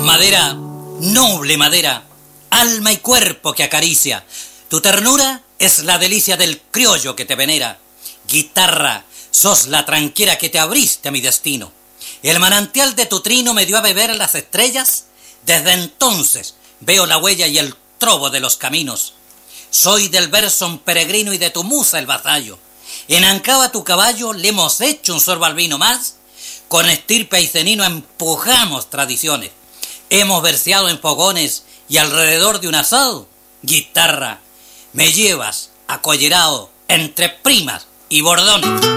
Madera, noble madera, alma y cuerpo que acaricia, tu ternura es la delicia del criollo que te venera. Guitarra, sos la tranquera que te abriste a mi destino. El manantial de tu trino me dio a beber las estrellas. Desde entonces veo la huella y el trobo de los caminos. Soy del verso un peregrino y de tu musa el vasallo. En Ancaba tu caballo le hemos hecho un sorbo al vino más. Con estirpe y cenino empujamos tradiciones. Hemos verseado en fogones y alrededor de un asado. Guitarra, me llevas acollerado entre primas y bordones.